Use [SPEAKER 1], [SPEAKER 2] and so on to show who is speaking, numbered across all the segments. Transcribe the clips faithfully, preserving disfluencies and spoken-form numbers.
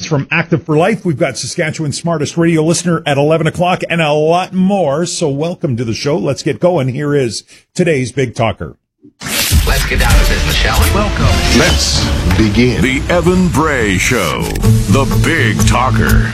[SPEAKER 1] from Active for Life. We've got Saskatchewan's smartest radio listener at eleven o'clock and a lot more. So welcome to the show. Let's get going. Here is today's Big Talker.
[SPEAKER 2] Let's get down to business, shall we? Welcome.
[SPEAKER 3] Let's begin.
[SPEAKER 4] The Evan Bray Show, the Big Talker.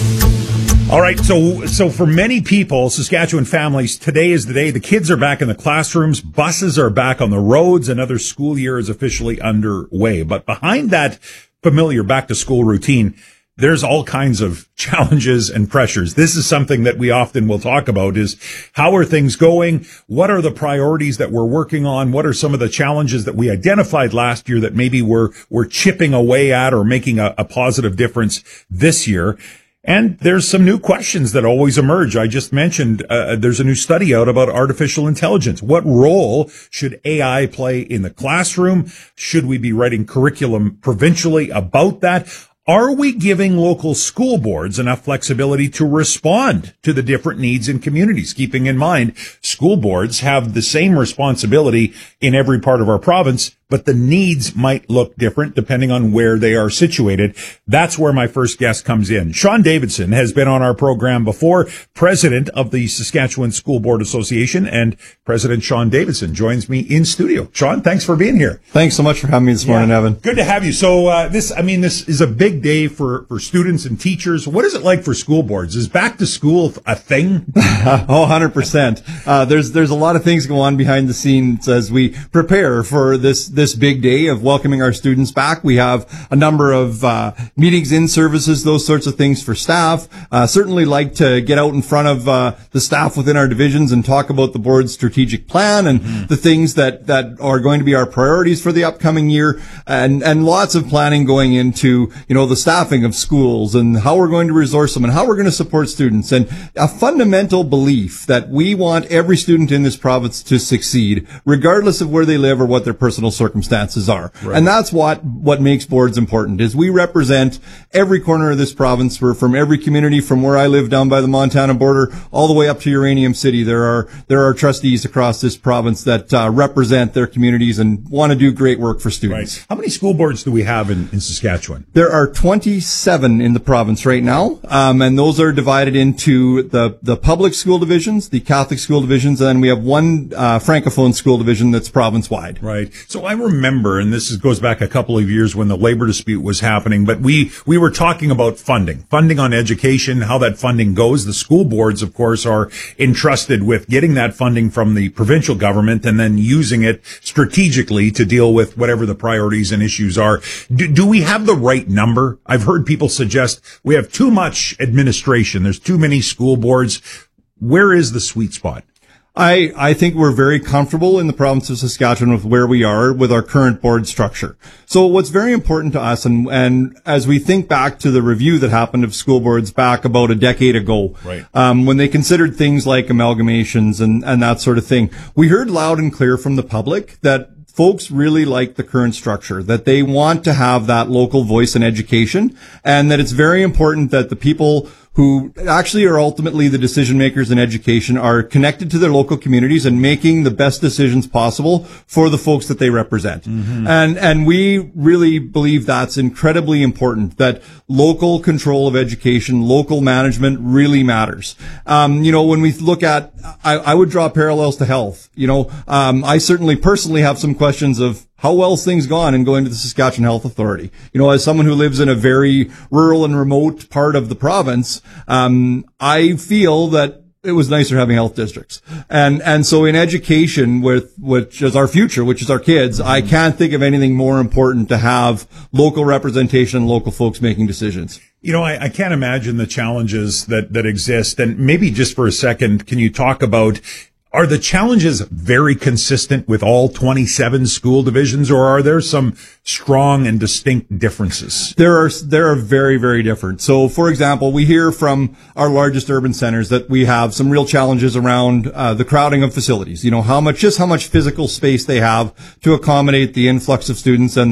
[SPEAKER 1] All right, so so for many people, Saskatchewan families, today is the day. The kids are back in the classrooms, buses are back on the roads, another school year is officially underway. But behind that familiar back-to-school routine, there's all kinds of challenges and pressures. This is something that we often will talk about is how are things going? What are the priorities that we're working on? What are some of the challenges that we identified last year that maybe we're, we're chipping away at or making a, a positive difference this year? And there's some new questions that always emerge. I just mentioned uh, there's a new study out about artificial intelligence. What role should A I play in the classroom? Should we be writing curriculum provincially about that? Are we giving local school boards enough flexibility to respond to the different needs in communities? Keeping in mind, school boards have the same responsibility in every part of our province, but the needs might look different depending on where they are situated. That's where my first guest comes in. Sean Davidson has been on our program before, president of the Saskatchewan School Board Association, and President Sean Davidson joins me in studio. Sean, thanks for being here.
[SPEAKER 5] Thanks so much for having me this morning,
[SPEAKER 1] yeah,
[SPEAKER 5] Evan.
[SPEAKER 1] Good to have you. So uh, this, I mean, this is a big day for, for students and teachers. What is it like for school boards? Is back to school a thing?
[SPEAKER 5] Oh, one hundred percent. Uh, there's, there's a lot of things go on behind the scenes as we prepare for this, this big day of welcoming our students back. We have a number of, uh, meetings in services, those sorts of things for staff. Uh, certainly like to get out in front of, uh, the staff within our divisions and talk about the board's strategic plan and mm-hmm. the things that, that are going to be our priorities for the upcoming year, and, and lots of planning going into, you know, the staffing of schools and how we're going to resource them and how we're going to support students, and a fundamental belief that we want every student in this province to succeed, regardless of where they live or what their personal circumstances are. Right. And that's what, what makes boards important, is we represent every corner of this province. We're from every community, from where I live down by the Montana border all the way up to Uranium City. There are, there are trustees across this province that uh, represent their communities and want to do great work for students.
[SPEAKER 1] Right. How many school boards do we have in, in Saskatchewan?
[SPEAKER 5] There are twenty-seven in the province right now, um, and those are divided into the, the public school divisions, the Catholic school divisions, and then we have one uh, Francophone school division that's province-wide.
[SPEAKER 1] Right. So I remember, and this is, goes back a couple of years when the labor dispute was happening, but we, we were talking about funding, funding on education, how that funding goes. The school boards, of course, are entrusted with getting that funding from the provincial government and then using it strategically to deal with whatever the priorities and issues are. Do, do we have the right number? I've heard people suggest we have too much administration. There's too many school boards. Where is the sweet spot?
[SPEAKER 5] I, I think we're very comfortable in the province of Saskatchewan with where we are with our current board structure. So what's very important to us, and, and as we think back to the review that happened of school boards back about a decade ago,
[SPEAKER 1] right.
[SPEAKER 5] um, when they considered things like amalgamations and, and that sort of thing, we heard loud and clear from the public that folks really like the current structure, that they want to have that local voice in education, and that it's very important that the people who actually are ultimately the decision makers in education are connected to their local communities and making the best decisions possible for the folks that they represent. Mm-hmm. And, and we really believe that's incredibly important, that local control of education, local management really matters. Um, you know, when we look at, I, I would draw parallels to health. You know, um, I certainly personally have some questions of how well's things gone in going to the Saskatchewan Health Authority. You know, as someone who lives in a very rural and remote part of the province, um, I feel that it was nicer having health districts. And, and so in education, with, which is our future, which is our kids, mm-hmm. I can't think of anything more important to have local representation and local folks making decisions.
[SPEAKER 1] You know, I, I can't imagine the challenges that, that exist. And maybe just for a second, can you talk about, are the challenges very consistent with all twenty-seven school divisions, or are there some strong and distinct differences?
[SPEAKER 5] There are, there are very, very different. So, for example, we hear from our largest urban centers that we have some real challenges around uh, the crowding of facilities. You know, how much, just how much physical space they have to accommodate the influx of students and the,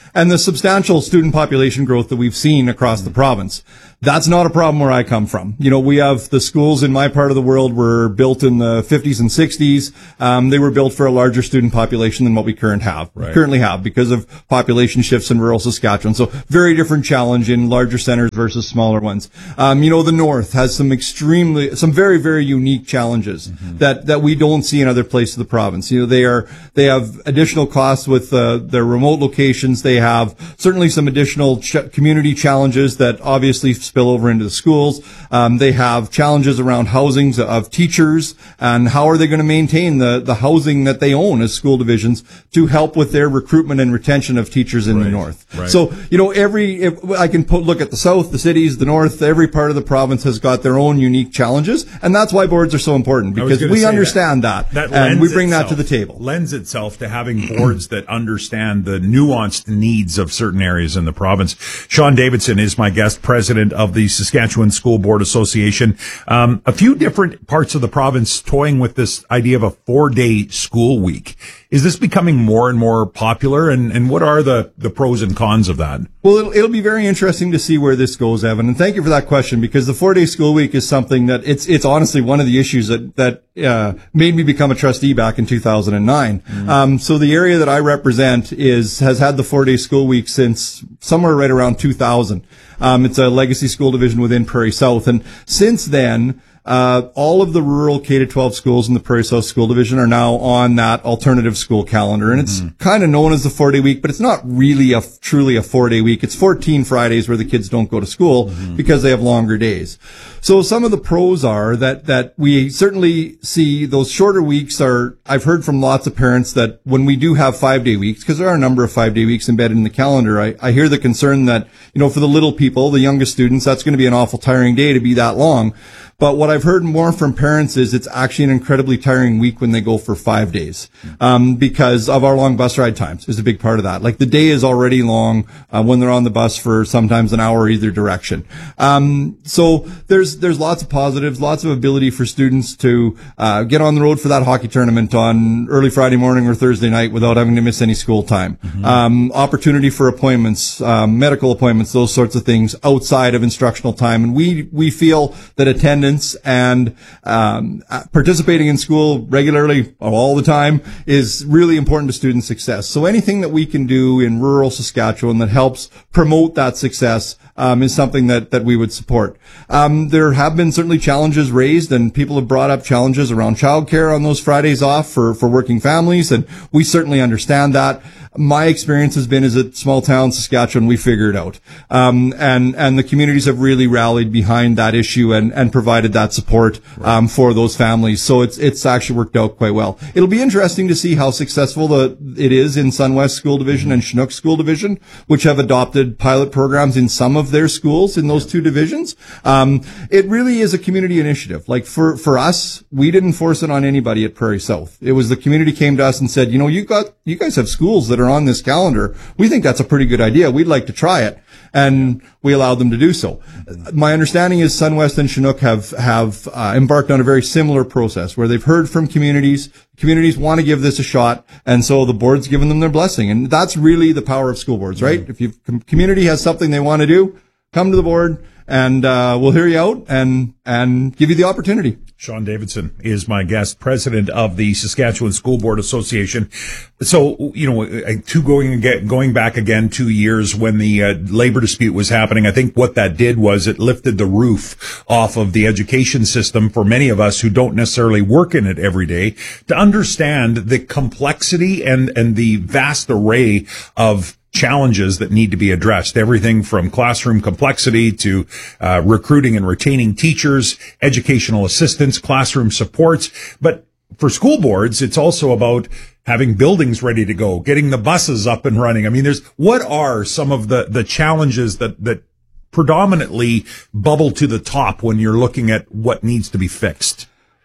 [SPEAKER 5] and the substantial student population growth that we've seen across the province. That's not a problem where I come from. You know, we have the schools in my part of the world were built in the fifties and sixties. Um, they were built for a larger student population than what we current have,
[SPEAKER 1] right.
[SPEAKER 5] currently have because of population shifts in rural Saskatchewan. So very different challenge in larger centers versus smaller ones. Um, you know, the North has some extremely, some very, very unique challenges mm-hmm. that, that we don't see in other places of the province. You know, they are, they have additional costs with uh, their remote locations. They have certainly some additional ch- community challenges that obviously spill over into the schools. Um, they have challenges around housings of teachers and how are they going to maintain the, the housing that they own as school divisions to help with their recruitment and retention of teachers in
[SPEAKER 1] right.
[SPEAKER 5] the North.
[SPEAKER 1] Right.
[SPEAKER 5] So, you know, every, if I can put, look at the South, the cities, the North, every part of the province has got their own unique challenges. And that's why boards are so important because we understand that,
[SPEAKER 1] that,
[SPEAKER 5] that
[SPEAKER 1] and
[SPEAKER 5] we bring
[SPEAKER 1] itself,
[SPEAKER 5] that to the table.
[SPEAKER 1] Lends itself to having boards that understand the nuanced needs of certain areas in the province. Sean Davidson is my guest, president of the Saskatchewan School Board Association. Um, a few different parts of the province toying with this idea of a four-day school week. Is this becoming more and more popular? And, and what are the, the pros and cons of that?
[SPEAKER 5] Well, it'll, it'll be very interesting to see where this goes, Evan. And thank you for that question because the four-day school week is something that it's it's honestly one of the issues that that uh, made me become a trustee back in two thousand nine. Mm. Um, so the area that I represent is has had the four-day school week since somewhere right around two thousand. Um, it's a legacy school division within Prairie South, and since then. Uh, all of the rural K to twelve schools in the Prairie South School Division are now on that alternative school calendar. And it's mm. kind of known as the four-day week, but it's not really a, truly a four-day week. It's fourteen Fridays where the kids don't go to school mm-hmm. because they have longer days. So some of the pros are that, that we certainly see those shorter weeks are, I've heard from lots of parents that when we do have five-day weeks, because there are a number of five-day weeks embedded in the calendar, I, I hear the concern that, you know, for the little people, the youngest students, that's going to be an awful tiring day to be that long. But what I've heard more from parents is it's actually an incredibly tiring week when they go for five days, um, because of our long bus ride times is a big part of that. Like the day is already long, uh, when they're on the bus for sometimes an hour either direction. Um, so there's, there's lots of positives, lots of ability for students to, uh, get on the road for that hockey tournament on early Friday morning or Thursday night without having to miss any school time. Mm-hmm. Um, opportunity for appointments, um, medical appointments, those sorts of things outside of instructional time. And we, we feel that attendance and um, participating in school regularly all the time is really important to student success. So anything that we can do in rural Saskatchewan that helps promote that success um, is something that, that we would support. Um, there have been certainly challenges raised, and people have brought up challenges around childcare on those Fridays off for, for working families, and we certainly understand that. My experience has been is that small town Saskatchewan, we figure it out. Um, and, and the communities have really rallied behind that issue and, and provided that support, um, for those families. So it's, it's actually worked out quite well. It'll be interesting to see how successful the, it is in Sunwest School Division and Chinook School Division, which have adopted pilot programs in some of their schools in those two divisions. Um, it really is a community initiative. Like for, for us, we didn't force it on anybody at Prairie South. It was the community came to us and said, you know, you got, you guys have schools that are on this calendar. We think that's a pretty good idea. We'd like to try it. And we allowed them to do so. My understanding is Sunwest and Chinook have, have uh, embarked on a very similar process where they've heard from communities. Communities want to give this a shot. And so the board's given them their blessing. And that's really the power of school boards, right? Mm-hmm. If your com- community has something they want to do, come to the board and, uh, we'll hear you out and, and give you the opportunity.
[SPEAKER 1] Sean Davidson is my guest, president of the Saskatchewan School Board Association. So, you know, to going again, going back again two years when the uh, labor dispute was happening, I think what that did was it lifted the roof off of the education system for many of us who don't necessarily work in it every day to understand the complexity and, and the vast array of challenges that need to be addressed. Everything from classroom complexity to uh, recruiting and retaining teachers, educational assistants, classroom supports. But for school boards, it's also about having buildings ready to go, getting the buses up and running. I mean, there's what are some of the the challenges that that predominantly bubble to the top when you're looking at what needs to be fixed?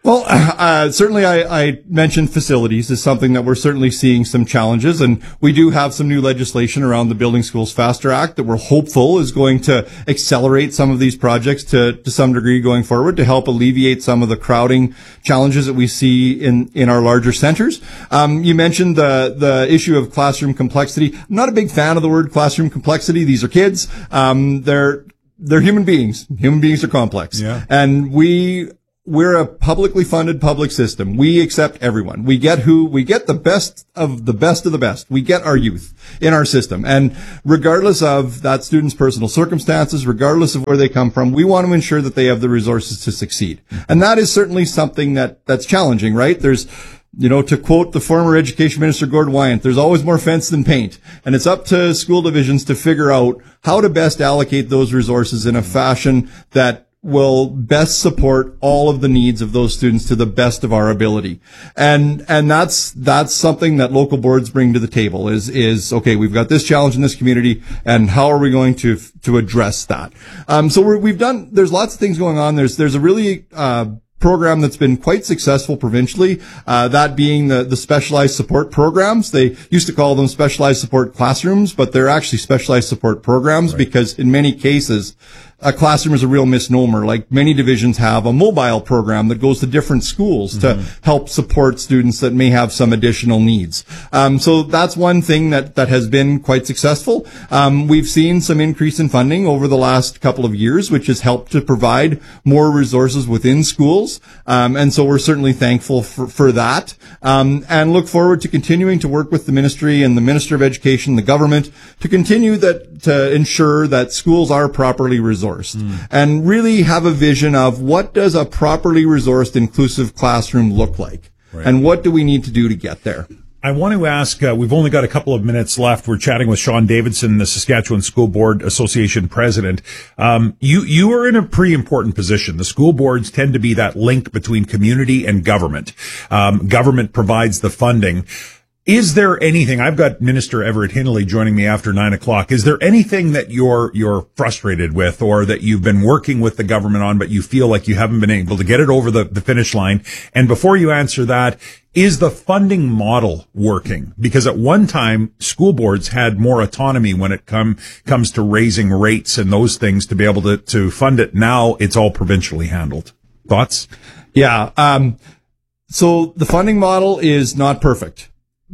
[SPEAKER 5] Well, uh, certainly I, I mentioned facilities is something that we're certainly seeing some challenges, and we do have some new legislation around the Building Schools Faster Act that we're hopeful is going to accelerate some of these projects to, to some degree going forward to help alleviate some of the crowding challenges that we see in, in our larger centers. Um, you mentioned the, the issue of classroom complexity. I'm not a big fan of the word classroom complexity. These are kids. Um, they're, they're human beings. Human beings are complex.
[SPEAKER 1] Yeah.
[SPEAKER 5] And we, We're a publicly funded public system. We accept everyone. We get who, we get the best of the best of the best. We get our youth in our system. And regardless of that student's personal circumstances, regardless of where they come from, we want to ensure that they have the resources to succeed. And that is certainly something that, that's challenging, right? There's, you know, to quote the former education minister, Gord Wyant, there's always more fence than paint. And it's up to school divisions to figure out how to best allocate those resources in a fashion that will best support all of the needs of those students to the best of our ability. And, and that's, that's something that local boards bring to the table is, is, okay, we've got this challenge in this community and how are we going to, to address that? Um, so we're, we've done, there's lots of things going on. There's, there's a really, uh, program that's been quite successful provincially, uh, that being the, the specialized support programs. They used to call them specialized support classrooms, but they're actually specialized support programs right. because in many cases, a classroom is a real misnomer. Like many divisions have a mobile program that goes to different schools mm-hmm. to help support students that may have some additional needs. Um, so that's one thing that, that has been quite successful. Um, we've seen some increase in funding over the last couple of years, which has helped to provide more resources within schools. Um, and so we're certainly thankful for, for that. Um, and look forward to continuing to work with the ministry and the Minister of Education, the government, to continue that, to ensure that schools are properly resourced. Mm. And really have a vision of what does a properly resourced inclusive classroom look like? Right. And what do we need to do to get there?
[SPEAKER 1] I want to ask, uh, we've only got a couple of minutes left. We're chatting with Sean Davidson, the Saskatchewan School Board Association president. Um, you, you are in a pretty important position. The school boards tend to be that link between community and government. Um, government provides the funding. Is there anything, I've got Minister Everett Hindley joining me after nine o'clock. Is there anything that you're, you're frustrated with or that you've been working with the government on, but you feel like you haven't been able to get it over the, the finish line? And before you answer that, is the funding model working? Because at one time, school boards had more autonomy when it come, comes to raising rates and those things to be able to, to fund it. Now it's all provincially handled. Thoughts?
[SPEAKER 5] Yeah. Um, so the funding model is not perfect.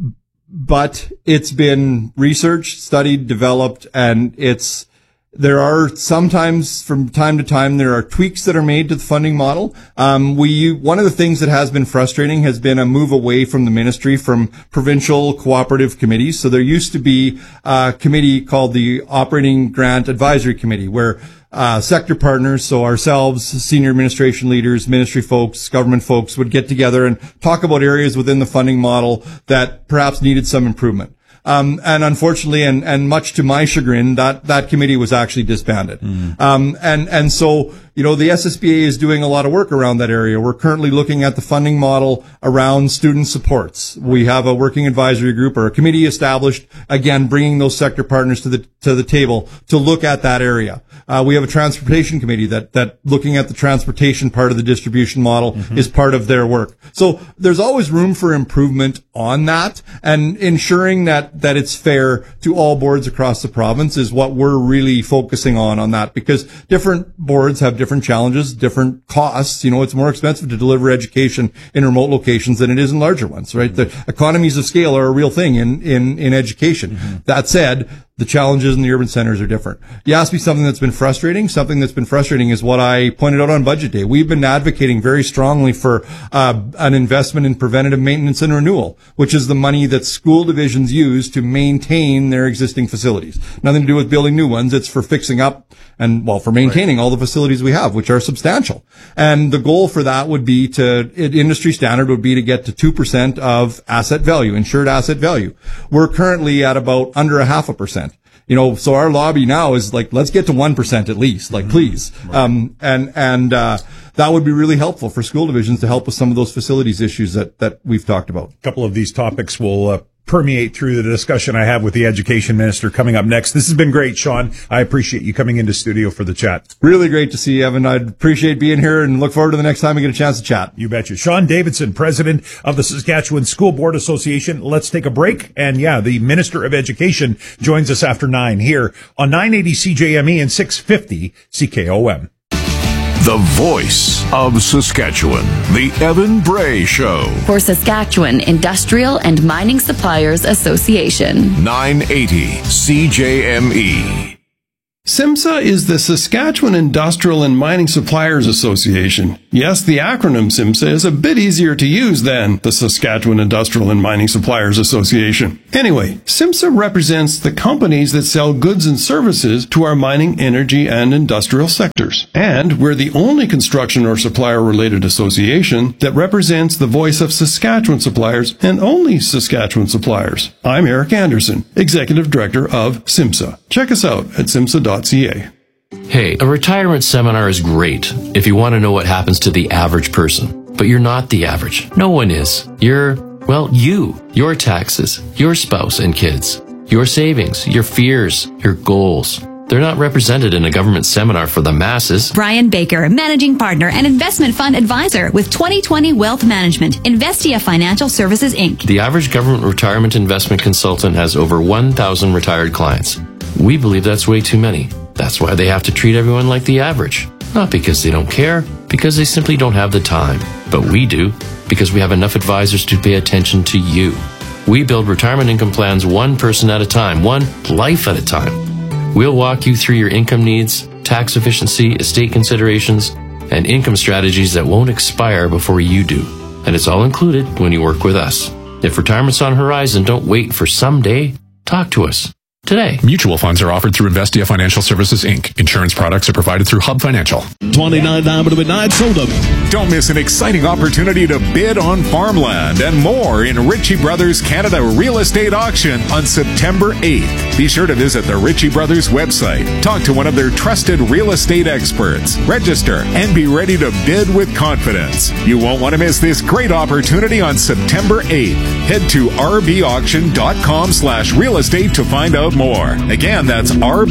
[SPEAKER 5] But it's been researched, studied, developed, and it's, there are sometimes from time to time, there are tweaks that are made to the funding model. Um, we, one of the things that has been frustrating has been a move away from the ministry from provincial cooperative committees. So there used to be a committee called the Operating Grant Advisory Committee where Uh, sector partners, so ourselves, senior administration leaders, ministry folks, government folks would get together and talk about areas within the funding model that perhaps needed some improvement. Um, and unfortunately, and, and much to my chagrin, that, that committee was actually disbanded. Mm. Um, and, and so, you know, the S S B A is doing a lot of work around that area. We're currently looking at the funding model around student supports. We have a working advisory group or a committee established, again, bringing those sector partners to the, to the table to look at that area. Uh, we have a transportation committee that, that looking at the transportation part of the distribution model mm-hmm. is part of their work. So there's always room for improvement on that, and ensuring that, that it's fair to all boards across the province is what we're really focusing on on that, because different boards have different challenges, different costs. You know, it's more expensive to deliver education in remote locations than it is in larger ones, right? Mm-hmm. The economies of scale are a real thing in, in, in education. Mm-hmm. That said, the challenges in the urban centers are different. You asked me something that's been frustrating. Something that's been frustrating is what I pointed out on Budget Day. We've been advocating very strongly for uh, an investment in preventative maintenance and renewal, which is the money that school divisions use to maintain their existing facilities. Nothing to do with building new ones. It's for fixing up and, well, for maintaining right. all the facilities we have, which are substantial. And the goal for that would be to, industry standard would be to get to two percent of asset value, insured asset value. We're currently at about under a half a percent. You know, so our lobby now is like, let's get to one percent at least, like, mm-hmm. please. Right. Um, and, and, uh, that would be really helpful for school divisions to help with some of those facilities issues that, that we've talked about.
[SPEAKER 1] A couple of these topics will uh, permeate through the discussion I have with the education minister coming up next. This has been great, Sean. I appreciate you coming into studio for the chat.
[SPEAKER 5] Really great to see you, Evan. I appreciate being here and look forward to the next time we get a chance to chat.
[SPEAKER 1] You betcha. Sean Davidson, president of the Saskatchewan School Board Association. Let's take a break. And yeah, the Minister of Education joins us after nine here on nine eighty C J M E and six fifty C K O M.
[SPEAKER 4] The voice of Saskatchewan, the Evan Bray Show.
[SPEAKER 3] For Saskatchewan Industrial and Mining Suppliers Association.
[SPEAKER 4] nine eighty C J M E.
[SPEAKER 6] SIMSA is the Saskatchewan Industrial and Mining Suppliers Association. Yes, the acronym SIMSA is a bit easier to use than the Saskatchewan Industrial and Mining Suppliers Association. Anyway, SIMSA represents the companies that sell goods and services to our mining, energy, and industrial sectors. And we're the only construction or supplier-related association that represents the voice of Saskatchewan suppliers and only Saskatchewan suppliers. I'm Eric Anderson, Executive Director of SIMSA. Check us out at simsa dot c a.
[SPEAKER 7] Hey, a retirement seminar is great if you want to know what happens to the average person. But you're not the average. No one is. You're, well, you. Your taxes, your spouse and kids, your savings, your fears, your goals. They're not represented in a government seminar for the masses.
[SPEAKER 8] Brian Baker, Managing Partner and Investment Fund Advisor with twenty twenty Wealth Management, Investia Financial Services, Incorporated.
[SPEAKER 7] The average government retirement investment consultant has over one thousand retired clients. We believe that's way too many. That's why they have to treat everyone like the average. Not because they don't care, because they simply don't have the time. But we do, because we have enough advisors to pay attention to you. We build retirement income plans one person at a time, one life at a time. We'll walk you through your income needs, tax efficiency, estate considerations, and income strategies that won't expire before you do. And it's all included when you work with us. If retirement's on the horizon, don't wait for someday. Talk to us today.
[SPEAKER 9] Mutual funds are offered through Investia Financial Services, Incorporated. Insurance products are provided through Hub Financial.
[SPEAKER 10] twenty-nine down to midnight, sold them.
[SPEAKER 4] Don't miss an exciting opportunity to bid on farmland and more in Ritchie Brothers Canada Real Estate Auction on September eighth. Be sure to visit the Ritchie Brothers website. Talk to one of their trusted real estate experts. Register and be ready to bid with confidence. You won't want to miss this great opportunity on September eighth. Head to rbauction.com slash real estate to find out more. Again, that's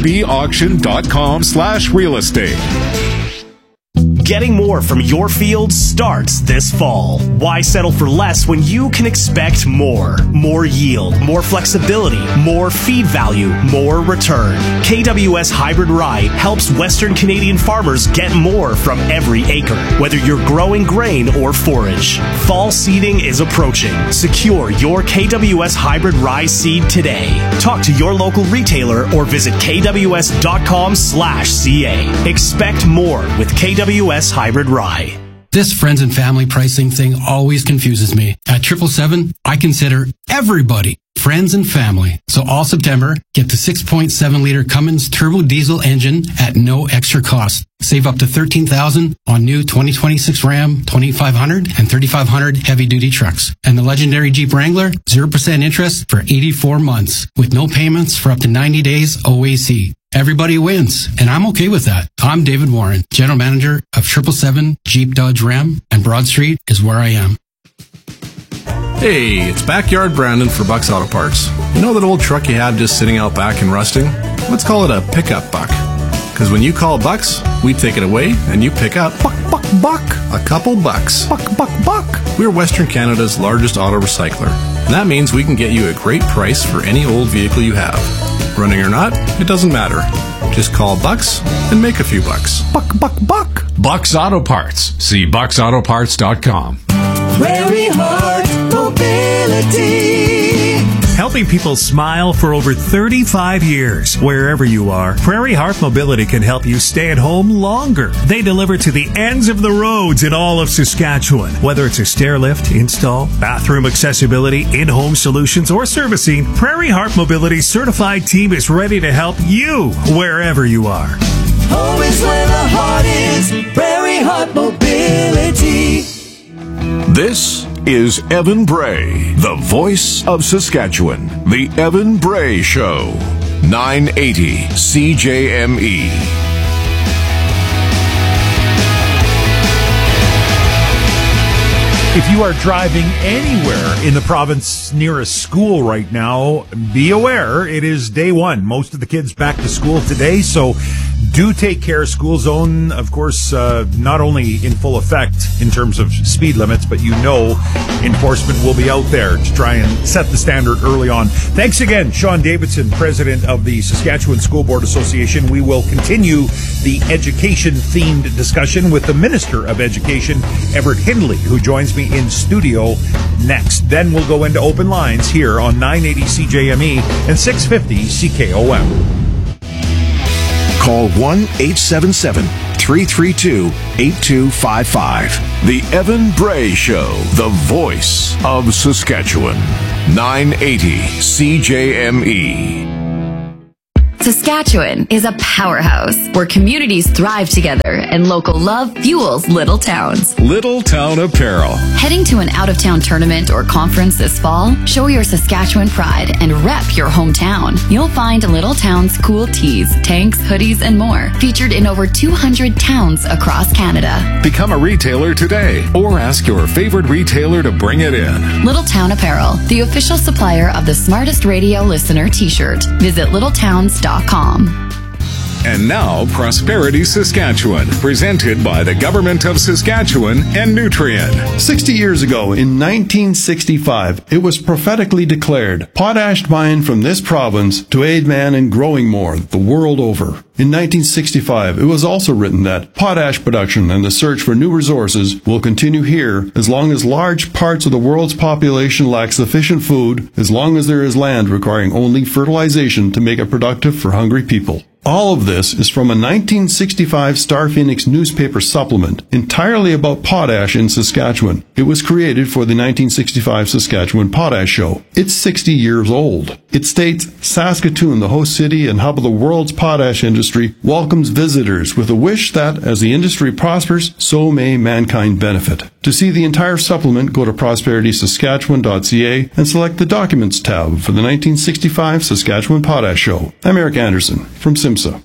[SPEAKER 4] rbauction.com slash real estate.
[SPEAKER 11] Getting more from your field starts this fall. Why settle for less when you can expect more? More yield, more flexibility, more feed value, more return. K W S Hybrid Rye helps Western Canadian farmers get more from every acre, whether you're growing grain or forage. Fall seeding is approaching. Secure your K W S Hybrid Rye seed today. Talk to your local retailer or visit kws.com slash ca. Expect more with K W S Hybrid Rye.
[SPEAKER 12] This friends and family pricing thing always confuses me. At triple seven, I consider everybody friends and family. So all September, get the six point seven liter Cummins turbo diesel engine at no extra cost. Save up to thirteen thousand dollars on new twenty twenty-six Ram twenty-five hundred and thirty-five hundred heavy-duty trucks. And the legendary Jeep Wrangler, zero percent interest for eighty-four months with no payments for up to ninety days O A C. Everybody wins, and I'm okay with that. I'm David Warren, General Manager of triple seven Jeep Dodge Ram, and Broad Street is where I am.
[SPEAKER 13] Hey, it's Backyard Brandon for Buck's Auto Parts. You know that old truck you had just sitting out back and rusting? Let's call it a pickup buck. Because when you call Bucks, we take it away and you pick up buck, buck, buck, a couple bucks. Buck, buck, buck. We're Western Canada's largest auto recycler. And that means we can get you a great price for any old vehicle you have. Running or not, it doesn't matter. Just call Bucks and make a few bucks. Buck, buck, buck.
[SPEAKER 9] Bucks Auto Parts. See bucks auto parts dot com.
[SPEAKER 14] Prairie Heart Mobility.
[SPEAKER 15] Helping people smile for over thirty-five years. Wherever you are, Prairie Heart Mobility can help you stay at home longer. They deliver to the ends of the roads in all of Saskatchewan. Whether it's a stair lift, install, bathroom accessibility, in-home solutions, or servicing, Prairie Heart Mobility's certified team is ready to help you wherever you are.
[SPEAKER 14] Home is where the heart is. Prairie Heart Mobility.
[SPEAKER 4] This is Evan Bray, the voice of Saskatchewan. The Evan Bray Show. nine eighty C J M E.
[SPEAKER 1] If you are driving anywhere in the province near a school right now, be aware it is day one. Most of the kids back to school today, so do take care. School zone, of course, uh, not only in full effect in terms of speed limits, but you know enforcement will be out there to try and set the standard early on. Thanks again, Sean Davidson, president of the Saskatchewan School Board Association. We will continue the education-themed discussion with the Minister of Education, Everett Hindley, who joins me in studio next. Then we'll go into open lines here on nine eighty C J M E and six fifty C K O M.
[SPEAKER 16] Call one eight seven seven, three three two, eight two five five. The Evan Bray Show, the voice of Saskatchewan. nine eighty C J M E.
[SPEAKER 3] Saskatchewan is a powerhouse where communities thrive together and local love fuels little towns.
[SPEAKER 4] Little Town Apparel.
[SPEAKER 3] Heading to an out-of-town tournament or conference this fall? Show your Saskatchewan pride and rep your hometown. You'll find Little Town's cool tees, tanks, hoodies, and more featured in over two hundred towns across Canada.
[SPEAKER 4] Become a retailer today or ask your favorite retailer to bring it in.
[SPEAKER 3] Little Town Apparel, the official supplier of the Smartest Radio Listener t-shirt. Visit little towns dot com.
[SPEAKER 4] And now, Prosperity Saskatchewan, presented by the Government of Saskatchewan and Nutrien.
[SPEAKER 6] Sixty years ago, in nineteen sixty-five, it was prophetically declared, potash mined from this province to aid man in growing more the world over. In nineteen sixty-five, it was also written that potash production and the search for new resources will continue here as long as large parts of the world's population lack sufficient food, as long as there is land requiring only fertilization to make it productive for hungry people. All of this is from a nineteen sixty-five Star Phoenix newspaper supplement entirely about potash in Saskatchewan. It was created for the nineteen sixty-five Saskatchewan Potash Show. It's sixty years old. It states, Saskatoon, the host city and hub of the world's potash industry, welcomes visitors with a wish that, as the industry prospers, so may mankind benefit. To see the entire supplement, go to prosperity saskatchewan dot c a and select the Documents tab for the nineteen sixty-five Saskatchewan Potash Show. I'm Eric Anderson from SIMSA.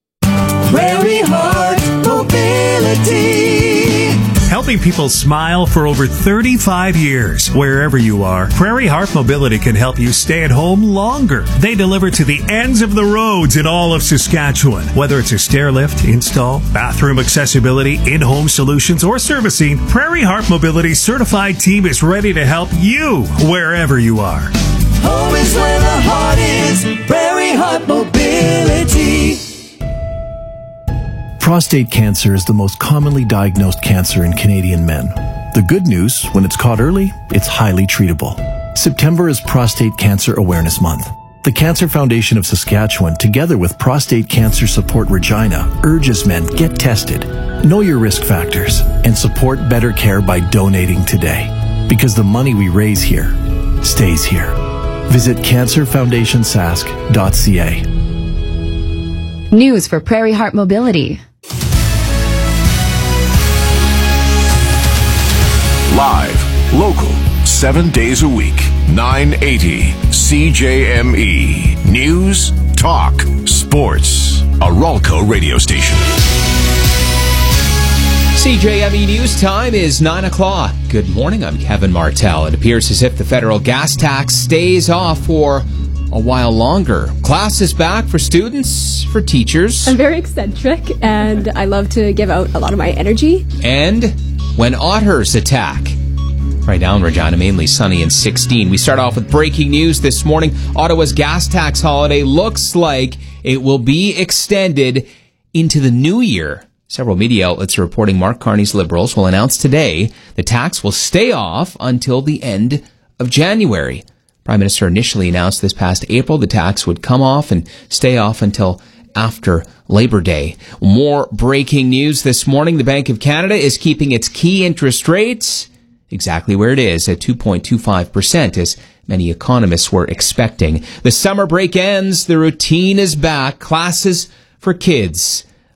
[SPEAKER 14] Prairie Heart Mobility.
[SPEAKER 15] Helping people smile for over thirty-five years. Wherever you are, Prairie Heart Mobility can help you stay at home longer. They deliver to the ends of the roads in all of Saskatchewan. Whether it's a stair lift, install, bathroom accessibility, in-home solutions, or servicing, Prairie Heart Mobility's certified team is ready to help you wherever you are.
[SPEAKER 14] Home is where the heart is. Prairie Heart Mobility.
[SPEAKER 17] Prostate cancer is the most commonly diagnosed cancer in Canadian men. The good news, when it's caught early, it's highly treatable. September is Prostate Cancer Awareness Month. The Cancer Foundation of Saskatchewan, together with Prostate Cancer Support Regina, urges men get tested, know your risk factors, and support better care by donating today. Because the money we raise here stays here. Visit cancer foundation sask dot c a.
[SPEAKER 3] News for Prairie Heart Mobility.
[SPEAKER 16] Live, local, seven days a week. nine eighty C J M E. News, talk, sports. A Ralco radio station.
[SPEAKER 18] C J M E News time is nine o'clock. Good morning, I'm Kevin Martell. It appears as if the federal gas tax stays off for a while longer. Class is back for students, for teachers.
[SPEAKER 19] I'm very eccentric, and I love to give out a lot of my energy.
[SPEAKER 18] And when otters attack. Right now in Regina, mainly sunny and sixteen. We start off with breaking news this morning. Ottawa's gas tax holiday looks like it will be extended into the new year. Several media outlets are reporting Mark Carney's Liberals will announce today the tax will stay off until the end of January. Prime Minister initially announced this past April the tax would come off and stay off until after Labor Day. More breaking news this morning. The Bank of Canada is keeping its key interest rates exactly where it is at two point two five percent, as many economists were expecting. The summer break ends. The routine is back. Classes for kids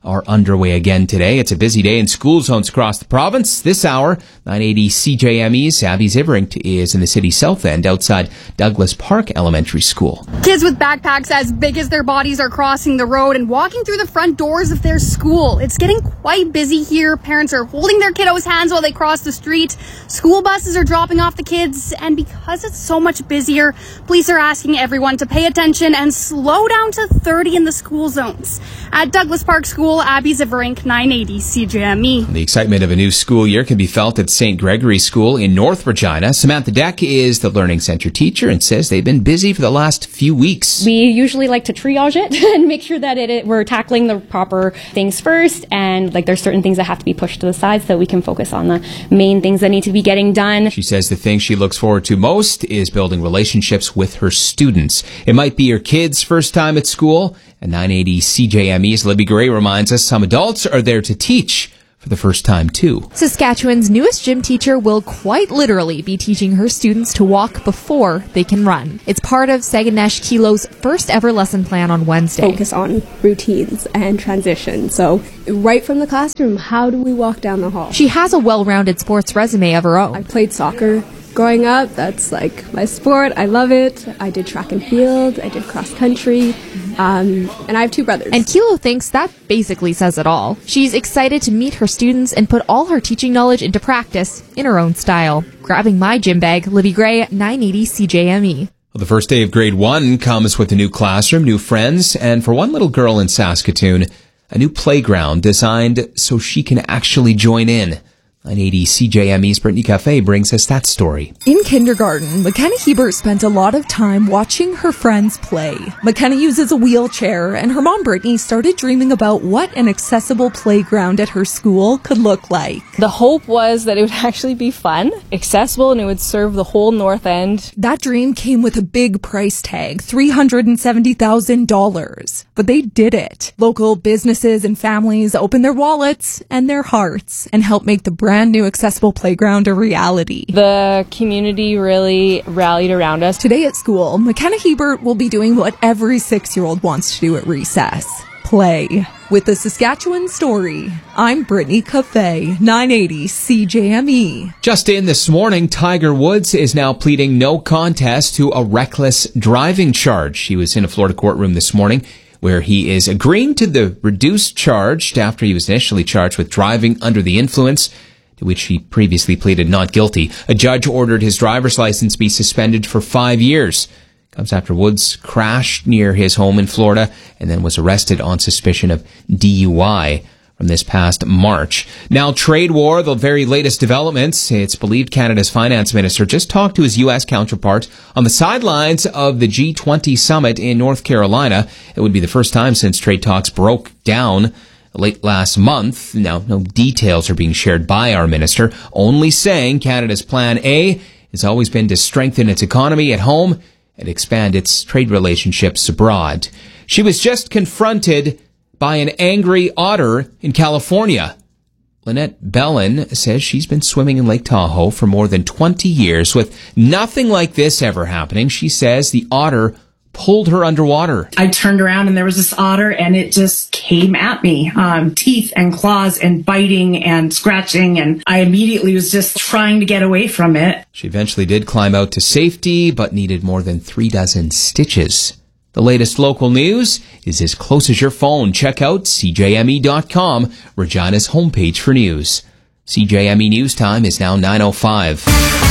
[SPEAKER 18] are underway again today. It's a busy day in school zones across the province. This hour, nine eighty C J M E's Abby Ziverink is in the city south end outside Douglas Park Elementary School.
[SPEAKER 20] Kids with backpacks as big as their bodies are crossing the road and walking through the front doors of their school. It's getting quite busy here. Parents are holding their kiddos' hands while they cross the street. School buses are dropping off the kids, and because it's so much busier, police are asking everyone to pay attention and slow down to thirty in the school zones. At Douglas Park School, Abby Ziverink, nine eighty C J M E.
[SPEAKER 18] The excitement of a new school year can be felt at Saint Gregory School in North Regina. Samantha Deck is the Learning Center teacher and says they've been busy for the last few weeks.
[SPEAKER 21] We usually like to triage it and make sure that it, it we're tackling the proper things first, and like there's certain things that have to be pushed to the side so that we can focus on the main things that need to be getting done.
[SPEAKER 18] She says the thing she looks forward to most is building relationships with her students. It might be your kid's first time at school, and nine eighty C J M E's Libby Gray reminds us some adults are there to teach for the first time too.
[SPEAKER 22] Saskatchewan's newest gym teacher will quite literally be teaching her students to walk before they can run. It's part of Sagunesh Kilo's first ever lesson plan on Wednesday.
[SPEAKER 19] Focus on routines and transition. So right from the classroom, how do we walk down the hall?
[SPEAKER 22] She has a well-rounded sports resume of her own.
[SPEAKER 19] I played soccer growing up. That's like my sport. I love it. I did track and field. I did cross country. Um, and I have two brothers.
[SPEAKER 22] And Kilo thinks that basically says it all. She's excited to meet her students and put all her teaching knowledge into practice in her own style. Grabbing my gym bag, Libby Gray, nine eighty C J M E.
[SPEAKER 18] Well, the first day of grade one comes with a new classroom, new friends, and for one little girl in Saskatoon, a new playground designed so she can actually join in. nine eighty C J M E's Brittany Cafe brings us that story.
[SPEAKER 23] In kindergarten, McKenna Hebert spent a lot of time watching her friends play. McKenna uses a wheelchair, and her mom Brittany started dreaming about what an accessible playground at her school could look like.
[SPEAKER 24] The hope was that it would actually be fun, accessible, and it would serve the whole North End.
[SPEAKER 23] That dream came with a big price tag, three hundred seventy thousand dollars. But they did it. Local businesses and families opened their wallets and their hearts and helped make the brand brand new accessible playground a reality.
[SPEAKER 24] The community really rallied around us.
[SPEAKER 23] Today at school, McKenna Hebert will be doing what every six-year-old wants to do at recess. Play. With the Saskatchewan Story, I'm Brittany Cafe, nine eighty C J M E.
[SPEAKER 18] Just in this morning, Tiger Woods is now pleading no contest to a reckless driving charge. He was in a Florida courtroom this morning where he is agreeing to the reduced charge after he was initially charged with driving under the influence, to which he previously pleaded not guilty. A judge ordered his driver's license be suspended for five years. Comes after Woods crashed near his home in Florida and then was arrested on suspicion of D U I from this past March. Now, trade war, the very latest developments. It's believed Canada's finance minister just talked to his U S counterpart on the sidelines of the G twenty summit in North Carolina. It would be the first time since trade talks broke down late last month. Now, no details are being shared by our minister, only saying Canada's plan A has always been to strengthen its economy at home and expand its trade relationships abroad. She was just confronted by an angry otter in California. Lynette Bellin says she's been swimming in Lake Tahoe for more than twenty years with nothing like this ever happening. She says the otter pulled her underwater.
[SPEAKER 25] I turned around and there was this otter and it just came at me. Um, teeth and claws and biting and scratching, and I immediately was just trying to get away from it.
[SPEAKER 18] She eventually did climb out to safety, but needed more than three dozen stitches. The latest local news is as close as your phone. Check out C J M E dot com, Regina's homepage for news. C J M E News Time is now nine oh five.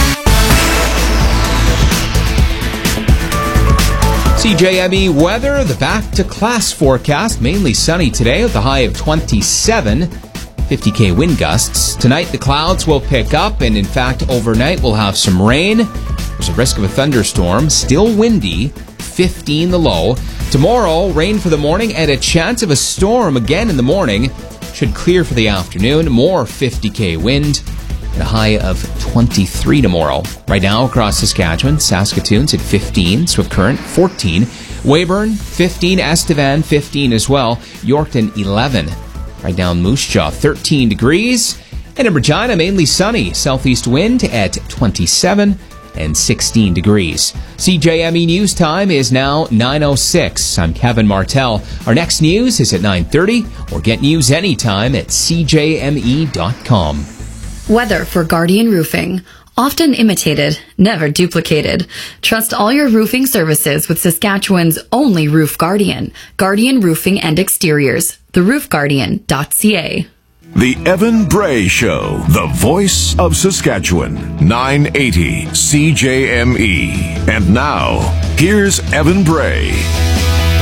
[SPEAKER 18] C J M E weather, the back to class forecast, mainly sunny today with a high of twenty-seven, fifty K wind gusts. Tonight the clouds will pick up, and in fact overnight we'll have some rain. There's a risk of a thunderstorm, still windy, fifteen the low. Tomorrow, rain for the morning and a chance of a storm again in the morning. Should clear for the afternoon, more fifty K wind. And a high of twenty-three tomorrow. Right now across Saskatchewan, Saskatoon's at fifteen, Swift Current fourteen, Weyburn fifteen, Estevan fifteen as well, Yorkton eleven. Right now in Moose Jaw thirteen degrees, and in Regina mainly sunny, southeast wind at twenty-seven, and sixteen degrees. C J M E News Time is now nine oh six. I'm Kevin Martell. Our next news is at nine thirty, or get news anytime at c j m e dot com.
[SPEAKER 3] Weather for Guardian Roofing. Often imitated, never duplicated. Trust all your roofing services with Saskatchewan's only Roof Guardian. Guardian Roofing and Exteriors. the roof guardian dot c a.
[SPEAKER 16] The Evan Bray Show, the voice of Saskatchewan, nine eighty C J M E. And now, here's Evan Bray.